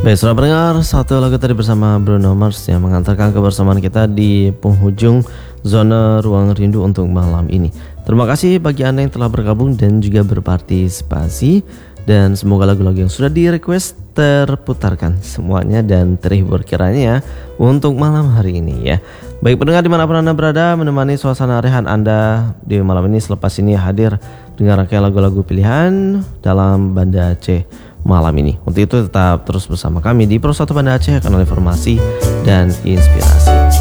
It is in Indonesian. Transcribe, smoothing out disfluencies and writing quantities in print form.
Baik, sudah pendengar, satu lagu tadi bersama Bruno Mars yang mengantarkan kebersamaan kita di penghujung zona ruang rindu untuk malam ini. Terima kasih bagi Anda yang telah bergabung dan juga berpartisipasi. Dan semoga lagu-lagu yang sudah di-request terputarkan semuanya dan terhibur kiranya ya untuk malam hari ini ya. Baik pendengar dimanapun Anda berada, menemani suasana rehan Anda di malam ini. Selepas ini hadir dengan rangkaian lagu-lagu pilihan dalam Banda Aceh malam ini. Untuk itu tetap terus bersama kami di Pro 1 Banda Aceh, kanal informasi dan inspirasi.